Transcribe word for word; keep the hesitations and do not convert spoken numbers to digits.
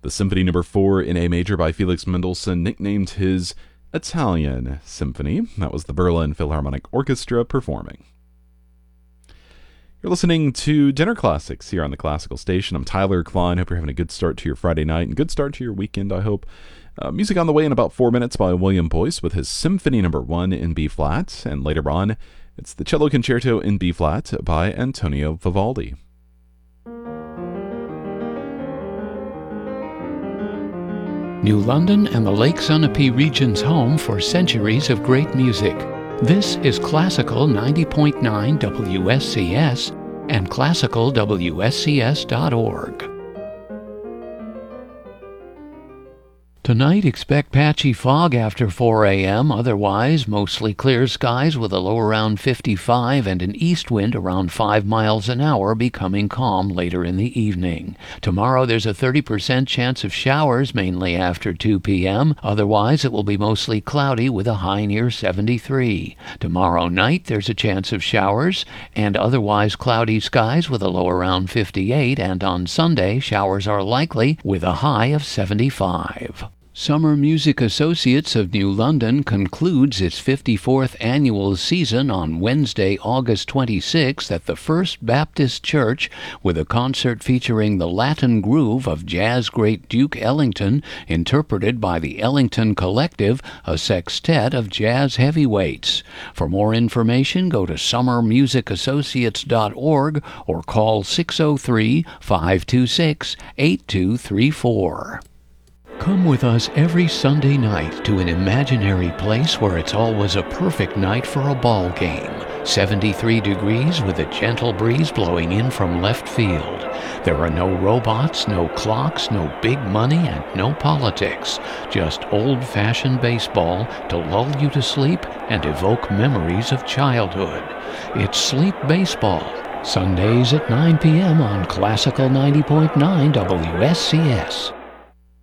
The Symphony Number four in A Major by Felix Mendelssohn, nicknamed his Italian Symphony. That was the Berlin Philharmonic Orchestra performing. You're listening to Dinner Classics here on the Classical Station. I'm Tyler Klein. Hope you're having a good start to your Friday night and good start to your weekend, I hope. Uh, music on the way in about four minutes by William Boyce with his Symphony Number one in B-flat, and later on, it's the Cello Concerto in B-flat by Antonio Vivaldi. New London and the Lake Sunapee region's home for centuries of great music. This is Classical ninety point nine W S C S and classical W S C S dot org. Tonight, expect patchy fog after four a.m., otherwise mostly clear skies with a low around fifty-five and an east wind around five miles an hour, becoming calm later in the evening. Tomorrow, there's a thirty percent chance of showers, mainly after two p.m., otherwise it will be mostly cloudy with a high near seventy-three. Tomorrow night, there's a chance of showers and otherwise cloudy skies with a low around fifty-eight, and on Sunday, showers are likely with a high of seventy-five. Summer Music Associates of New London concludes its fifty-fourth annual season on Wednesday, August twenty-sixth at the First Baptist Church with a concert featuring the Latin groove of jazz great Duke Ellington, interpreted by the Ellington Collective, a sextet of jazz heavyweights. For more information, go to summer music associates dot org or call six oh three, five two six, eight two three four. Come with us every Sunday night to an imaginary place where it's always a perfect night for a ball game. seventy-three degrees with a gentle breeze blowing in from left field. There are no robots, no clocks, no big money, and no politics. Just old-fashioned baseball to lull you to sleep and evoke memories of childhood. It's Sleep Baseball, Sundays at nine p.m. on Classical ninety point nine W S C S.